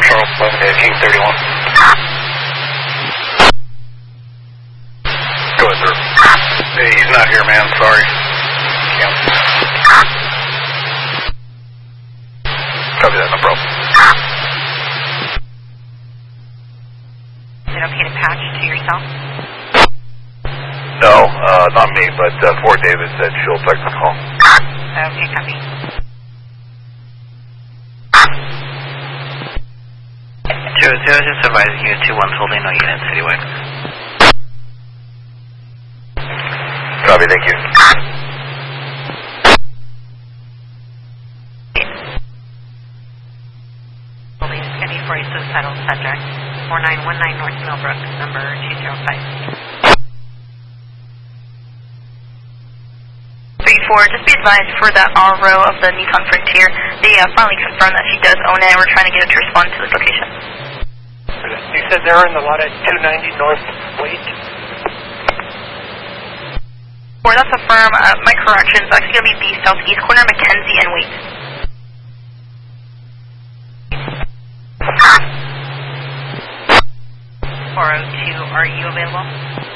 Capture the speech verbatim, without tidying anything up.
Charles, uh, King thirty-one. Go ahead, sir. Hey, he's not here, man. Sorry. Yeah. Copy that, no problem. Is it okay to patch to yourself? No, uh, not me, but uh, Fort David said she'll text the call. Okay, copy. Zero zero, just advising you, two one's holding no unit citywide. Copy, thank you. Police Kenny for a suicidal subject, four nine one nine North Millbrook, number two zero five. three four, just be advised for that R row of the Nissan Frontier, they uh, finally confirmed that she does own it, and we're trying to get her to respond to this location. You said they're in the lot at two ninety North Wait? Or that's a firm, uh, my correction, it's actually going to be the southeast corner, Mackenzie and Wait. four oh two, are you available?